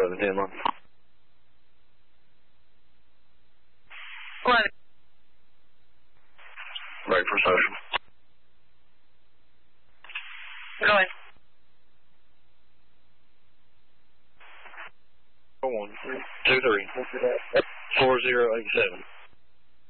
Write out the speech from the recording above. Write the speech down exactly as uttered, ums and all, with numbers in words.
eleven, ten line. eleven. Break for social. Go ahead. One, two, three, four zero eight seven.